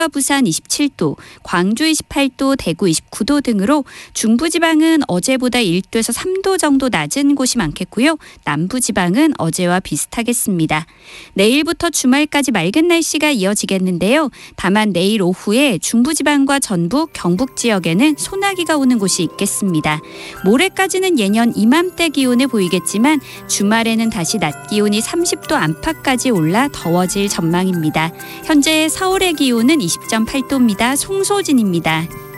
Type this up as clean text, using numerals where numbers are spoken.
부산 27도, 광주 28도, 대구 29도 등으로 중부지방은 어제보다 1도에서 3도 정도 낮은 곳이 많겠고요. 남부지방은 어제와 비슷하겠습니다. 내일부터 주말까지 맑은 날씨가 이어지겠는데요. 다만 내일 오후에 중부지방과 전북, 경북 지역에는 소나기가 오는 곳이 있겠습니다. 모레까지는 예년 이맘때 기온을 보이겠지만 주말에는 다시 낮 기온이 30도 안팎까지 올라 더워질 전망입니다. 현재 서울의 기온은 20.8도입니다. 송소진입니다.